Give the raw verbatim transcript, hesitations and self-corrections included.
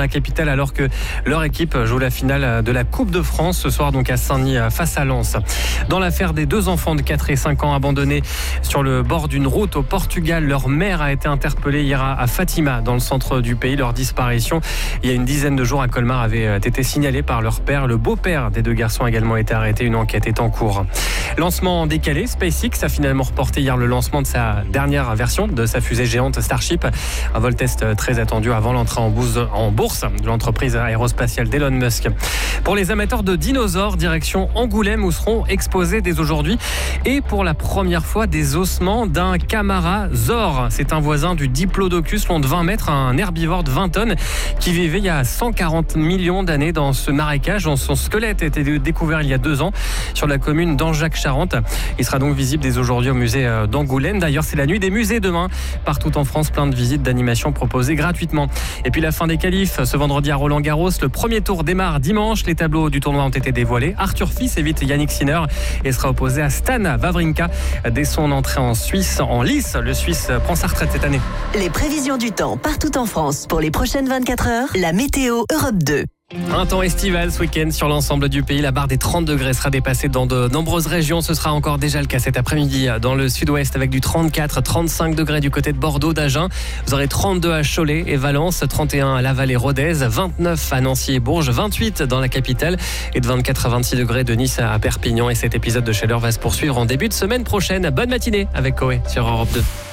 la capitale alors que leur équipe joue la finale de la Coupe de France ce soir donc à Saint-Denis face à Lens. Dans l'affaire des deux enfants de quatre et cinq ans abandonnés sur le bord d'une route au Portugal, leur mère a été interpellée hier à Fatima dans le centre du pays. Leur disparition il y a une dizaine de jours à Colmar avait été signalée par leur père. Le beau-père des deux garçons a également été arrêté. Une enquête est en cours. Lancement décalé, SpaceX a finalement reporté hier le lancement de sa dernière version de sa fusée géante Starship. Un vol test très attendu avant l'entrée en bourse de l'entreprise aérospatiale d'Elon Musk. Pour les amateurs de dinosaures, direction Angoulême où seront exposés dès aujourd'hui et pour la première fois des ossements d'un camarasaure. C'est un voisin du Diplodocus long de vingt mètres, un herbivore de vingt tonnes qui vivait il y a cent quarante millions d'années dans ce marécage. Son squelette a été découvert il y a deux ans sur la commune d'Angeac-Charente. Il sera donc visible dès aujourd'hui au musée d'Angoulême. D'ailleurs, c'est la nuit des musées demain. Partout en France, plein de visites d'animation proposées gratuitement. Et puis la fin des qualifs ce vendredi à Roland-Garros. Le premier tour démarre dimanche. Les tableaux du tournoi ont été dévoilés. Arthur Fils évite Yannick Sinner et sera opposé à Stan Wawrinka dès son entrée en Suisse. En lice, le Suisse prend sa retraite cette année. Les prévisions du temps partout en France pour les prochaines vingt-quatre heures. La météo Europe deux. Un temps estival ce week-end sur l'ensemble du pays. La barre des trente degrés sera dépassée dans de nombreuses régions. Ce sera encore déjà le cas cet après-midi dans le sud-ouest avec du trente-quatre, trente-cinq degrés du côté de Bordeaux, d'Agen. Vous aurez trente-deux à Cholet et Valence, trente et un à Laval et Rodez, vingt-neuf à Nancy et Bourges, vingt-huit dans la capitale et de vingt-quatre à vingt-six degrés de Nice à Perpignan. Et cet épisode de chaleur va se poursuivre en début de semaine prochaine. Bonne matinée avec Coé sur Europe deux.